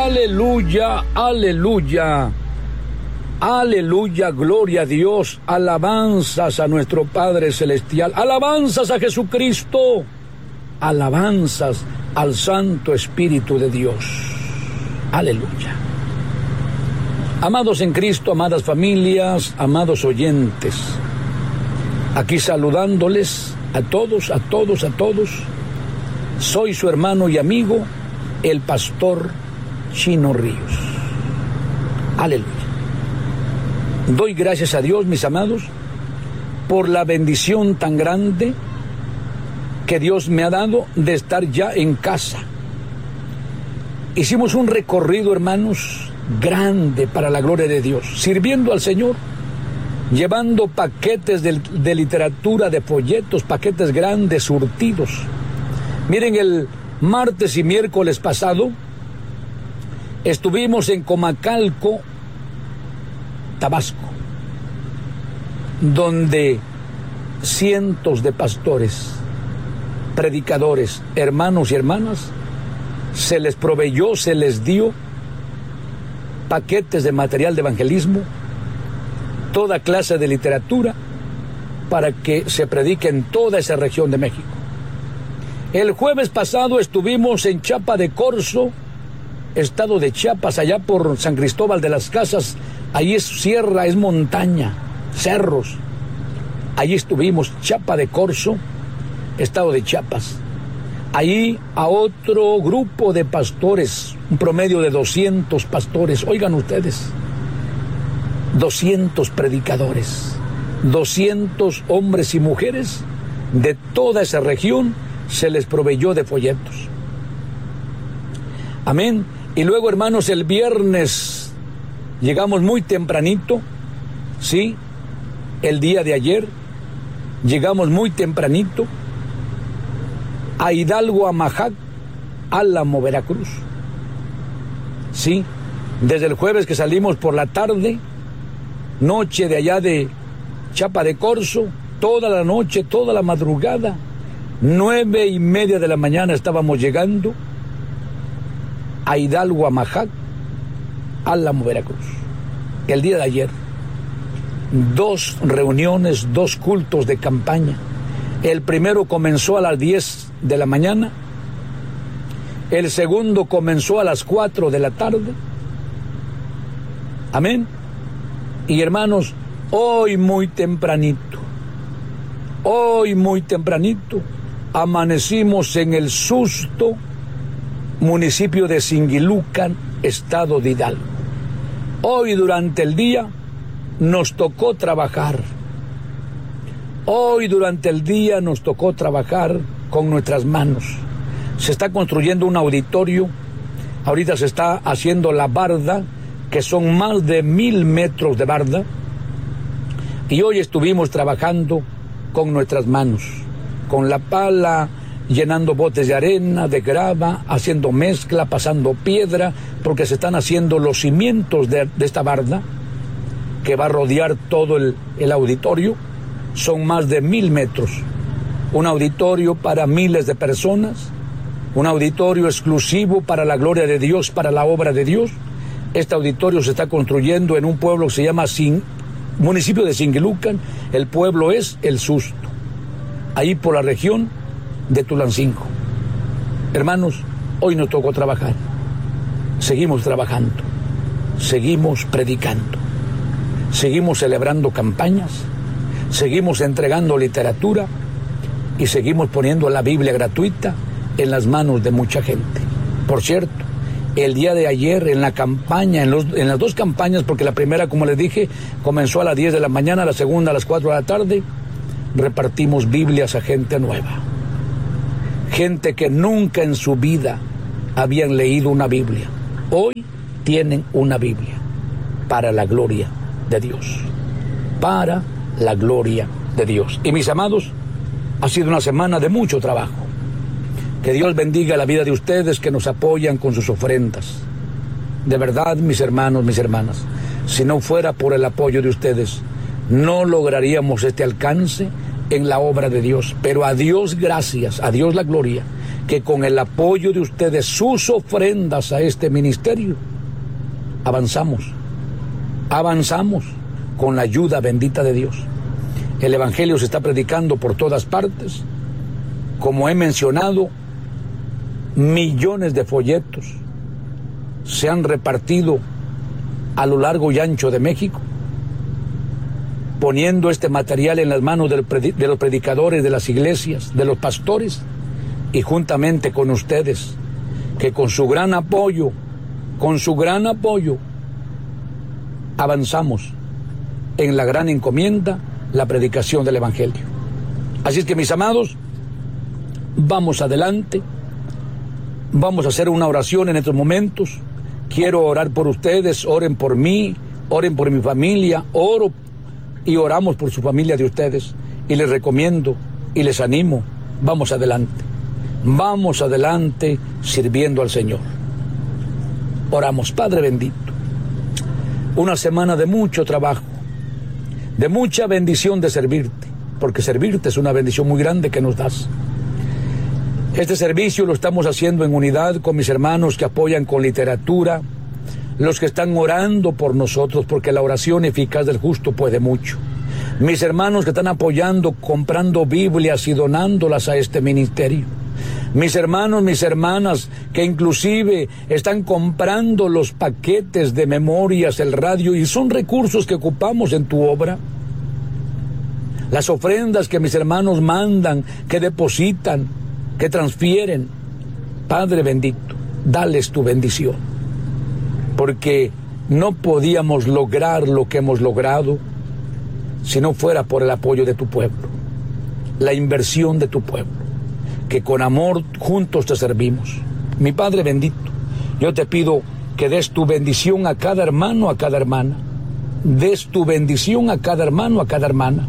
aleluya, aleluya, aleluya, gloria a Dios, alabanzas a nuestro Padre Celestial, alabanzas a Jesucristo, alabanzas al Santo Espíritu de Dios, aleluya. Amados en Cristo, amadas familias, amados oyentes, aquí saludándoles a todos, soy su hermano y amigo, el pastor Chino Ríos. Aleluya. Doy gracias a Dios, mis amados, por la bendición tan grande que Dios me ha dado de estar ya en casa. Hicimos un recorrido, hermanos, grande para la gloria de Dios, sirviendo al Señor, llevando paquetes de literatura, de folletos, paquetes grandes, surtidos. Miren, el martes y miércoles pasado estuvimos en Comacalco, Tabasco, donde cientos de pastores, predicadores, hermanos y hermanas, se les proveyó, se les dio paquetes de material de evangelismo, toda clase de literatura, para que se predique en toda esa región de México. El jueves pasado estuvimos en Chiapa de Corzo, estado de Chiapas, allá por San Cristóbal de las Casas. Ahí es sierra, es montaña, cerros. Allí estuvimos, Chiapa de Corzo, estado de Chiapas. Ahí a otro grupo de pastores, un promedio de 200 pastores, oigan ustedes, 200 predicadores, 200 hombres y mujeres de toda esa región, se les proveyó de folletos. Amén. Y luego, hermanos, el viernes llegamos muy tempranito, ¿sí? El día de ayer llegamos muy tempranito a Hidalgo, Amajac, Álamo, Veracruz. Sí, desde el jueves que salimos por la tarde, noche de allá de Chiapa de Corzo, toda la noche, toda la madrugada, 9:30 de la mañana estábamos llegando a Hidalgo, Amajac, Álamo, Veracruz. El día de ayer, 2 reuniones, 2 cultos de campaña. El primero comenzó a las 10 de la mañana, el segundo comenzó a las 4 de la tarde. Amén. Y hermanos, hoy muy tempranito, amanecimos en el Susto, municipio de Singilucan, estado de Hidalgo. Hoy durante el día nos tocó trabajar. Hoy durante el día nos tocó trabajar con nuestras manos. Se está construyendo un auditorio, ahorita se está haciendo la barda, que son más de 1000 metros de barda, y hoy estuvimos trabajando con nuestras manos, con la pala, llenando botes de arena, de grava, haciendo mezcla, pasando piedra, porque se están haciendo los cimientos de esta barda, que va a rodear todo el auditorio. Son más de 1000 metros, un auditorio para miles de personas, un auditorio exclusivo para la gloria de Dios, para la obra de Dios. Este auditorio se está construyendo en un pueblo que se llama municipio de Singilucan. El pueblo es El Susto, ahí por la región de Tulancingo. Hermanos, hoy nos tocó trabajar, seguimos trabajando, seguimos predicando, seguimos celebrando campañas, seguimos entregando literatura y seguimos poniendo la Biblia gratuita en las manos de mucha gente. Por cierto, el día de ayer en la campaña, en las 2 campañas, porque la primera, como les dije, comenzó a las 10 de la mañana, la segunda a las 4 de la tarde, repartimos Biblias a gente nueva. Gente que nunca en su vida habían leído una Biblia. Hoy tienen una Biblia para la gloria de Dios. Para la gloria de Dios. Y mis amados, ha sido una semana de mucho trabajo. Que Dios bendiga la vida de ustedes que nos apoyan con sus ofrendas. De verdad, mis hermanos, mis hermanas, si no fuera por el apoyo de ustedes, no lograríamos este alcance en la obra de Dios. Pero a Dios gracias, a Dios la gloria, que con el apoyo de ustedes, sus ofrendas a este ministerio, avanzamos con la ayuda bendita de Dios. El Evangelio se está predicando por todas partes. Como he mencionado, millones de folletos se han repartido a lo largo y ancho de México, poniendo este material en las manos de los predicadores de las iglesias, de los pastores, y juntamente con ustedes, que con su gran apoyo, avanzamos en la gran encomienda, la predicación del Evangelio. Así es que, mis amados, vamos adelante, vamos a hacer una oración en estos momentos. Quiero orar por ustedes, oren por mí, oren por mi familia, oro y oramos por su familia de ustedes, y les recomiendo y les animo, vamos adelante sirviendo al Señor. Oramos. Padre bendito, una semana de mucho trabajo, de mucha bendición de servirte, porque servirte es una bendición muy grande que nos das. Este servicio lo estamos haciendo en unidad con mis hermanos que apoyan con literatura, los que están orando por nosotros, porque la oración eficaz del justo puede mucho. Mis hermanos que están apoyando, comprando Biblias y donándolas a este ministerio. Mis hermanos, mis hermanas, que inclusive están comprando los paquetes de memorias, el radio, y son recursos que ocupamos en tu obra. Las ofrendas que mis hermanos mandan, que depositan, que transfieren. Padre bendito, dales tu bendición, porque no podíamos lograr lo que hemos logrado si no fuera por el apoyo de tu pueblo, la inversión de tu pueblo, que con amor juntos te servimos. Mi Padre bendito, yo te pido que des tu bendición a cada hermano, a cada hermana. Des tu bendición a cada hermano, a cada hermana.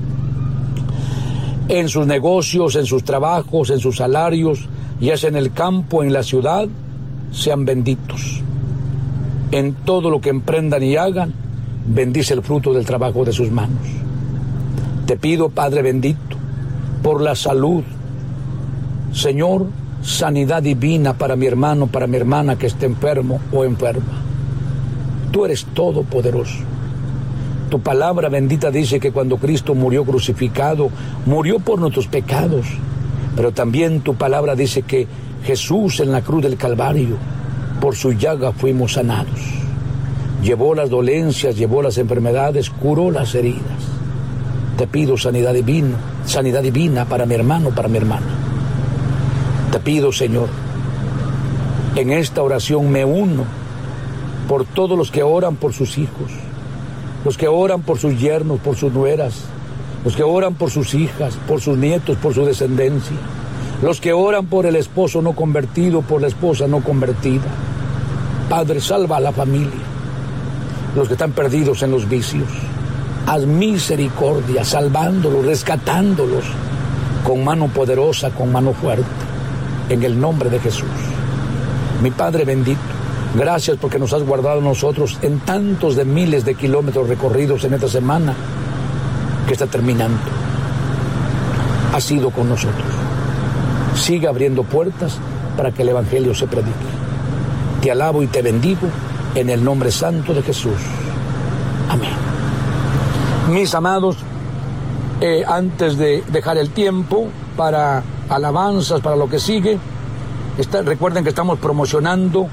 En sus negocios, en sus trabajos, en sus salarios, ya sea en el campo, en la ciudad, sean benditos. En todo lo que emprendan y hagan, bendice el fruto del trabajo de sus manos. Te pido, Padre bendito, por la salud. Señor, sanidad divina para mi hermano, para mi hermana que esté enfermo o enferma. Tú eres todopoderoso. Tu palabra bendita dice que cuando Cristo murió crucificado, murió por nuestros pecados. Pero también tu palabra dice que Jesús en la cruz del Calvario, por su llaga fuimos sanados. Llevó las dolencias, llevó las enfermedades, curó las heridas. Te pido sanidad divina para mi hermano, para mi hermana. Te pido, Señor, en esta oración me uno por todos los que oran por sus hijos, los que oran por sus yernos, por sus nueras, los que oran por sus hijas, por sus nietos, por su descendencia, los que oran por el esposo no convertido, por la esposa no convertida. Padre, salva a la familia, los que están perdidos en los vicios. Haz misericordia, salvándolos, rescatándolos con mano poderosa, con mano fuerte, en el nombre de Jesús. Mi Padre bendito, gracias porque nos has guardado a nosotros en tantos de miles de kilómetros recorridos en esta semana que está terminando. Has sido con nosotros. Sigue abriendo puertas para que el Evangelio se predique. Te alabo y te bendigo en el nombre santo de Jesús. Amén. Mis amados, antes de dejar el tiempo para alabanzas, para lo que sigue, recuerden que estamos promocionando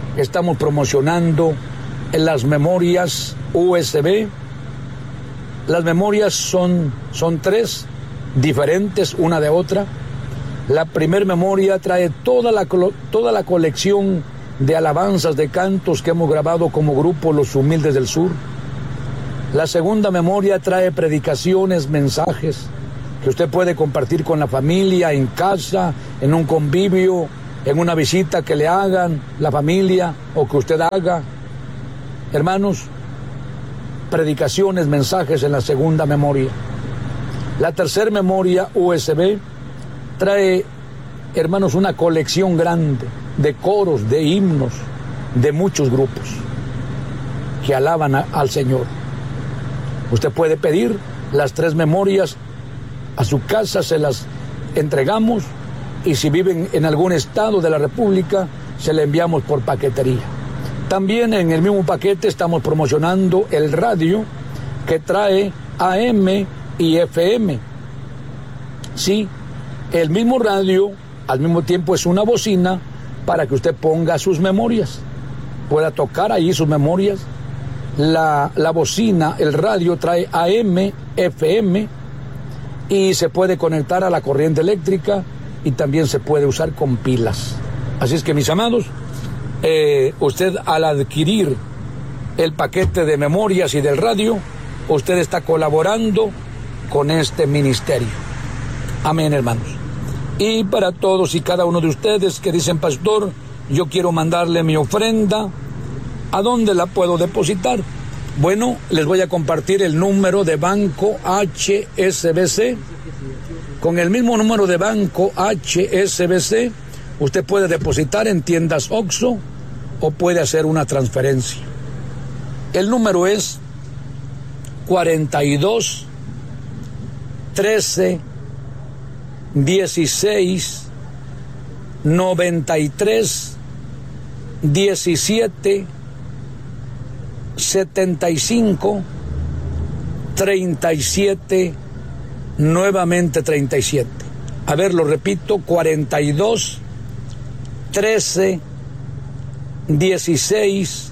en las memorias USB. Las memorias son tres, diferentes una de otra. La primer memoria trae toda la colección de alabanzas, de cantos que hemos grabado como grupo Los Humildes del Sur. La segunda memoria trae predicaciones, mensajes que usted puede compartir con la familia, en casa, en un convivio, en una visita que le hagan la familia o que usted haga. Hermanos, predicaciones, mensajes en la segunda memoria. La tercera memoria USB trae, hermanos, una colección grande de coros, de himnos, de muchos grupos que alaban al Señor. Usted puede pedir las tres memorias a su casa, se las entregamos y si viven en algún estado de la República, se le enviamos por paquetería. También en el mismo paquete estamos promocionando el radio que trae AM y FM. Sí, el mismo radio al mismo tiempo es una bocina para que usted ponga sus memorias, pueda tocar ahí sus memorias. La bocina, el radio trae AM, FM y se puede conectar a la corriente eléctrica y también se puede usar con pilas. Así es que, mis amados, usted al adquirir el paquete de memorias y del radio, usted está colaborando con este ministerio. Amén, hermanos. Y para todos y cada uno de ustedes que dicen, pastor, yo quiero mandarle mi ofrenda, ¿a dónde la puedo depositar? Bueno, les voy a compartir el número de banco HSBC. Con el mismo número de banco HSBC, usted puede depositar en tiendas OXXO o puede hacer una transferencia. El número es 42 13 16 93 17 75 37 nuevamente 37. A ver, lo repito, 42 13 16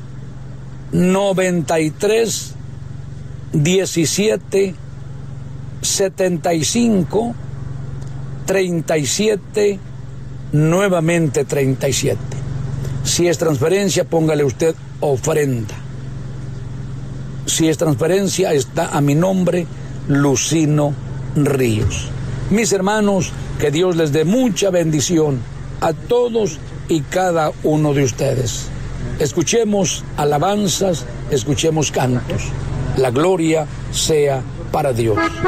93 17 75 37 nuevamente 37. Si es transferencia, póngale usted ofrenda. Si es transferencia, está a mi nombre, Lucino Ríos. Mis hermanos, que Dios les dé mucha bendición a todos y cada uno de ustedes. Escuchemos alabanzas, escuchemos cantos. La gloria sea para Dios.